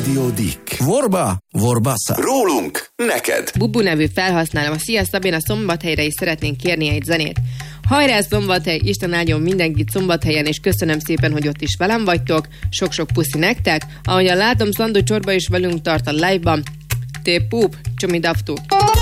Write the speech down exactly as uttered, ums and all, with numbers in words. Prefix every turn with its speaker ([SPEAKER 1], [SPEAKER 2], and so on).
[SPEAKER 1] Radio Dick.
[SPEAKER 2] Vorba, vorbassa.
[SPEAKER 1] Rólunk, neked.
[SPEAKER 3] Bubu nevű felhasználom. Szia Szabina, Szombathelyre is szeretnénk kérni egy zenét. Hajrá Szombathely, Isten áldjon mindenkit Szombathelyen, és köszönöm szépen, hogy ott is velem vagytok. Sok-sok puszi nektek. Ahogyan látom, Szandó Csorba is velünk tart a live-ban. Té pup, csomi daftu.